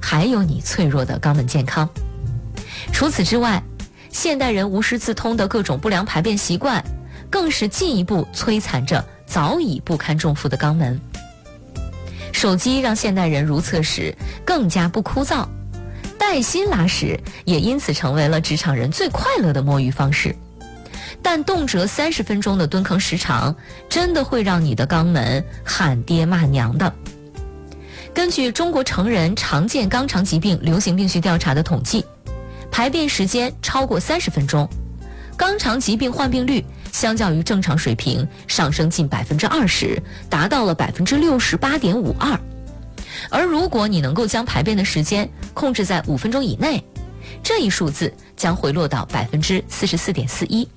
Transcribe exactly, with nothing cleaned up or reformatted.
还有你脆弱的肛门健康。除此之外，现代人无师自通的各种不良排便习惯，更是进一步摧残着早已不堪重负的肛门。手机让现代人如厕时更加不枯燥，带薪拉屎也因此成为了职场人最快乐的摸鱼方式。但动辄三十分钟的蹲坑时长，真的会让你的肛门喊爹骂娘的。根据中国成人常见肛肠疾病流行病学调查的统计，排便时间超过三十分钟，肛肠疾病患病率相较于正常水平上升近百分之二十，达到了百分之六十八点五二。而如果你能够将排便的时间控制在五分钟以内，这一数字将回落到百分之四十四点四一。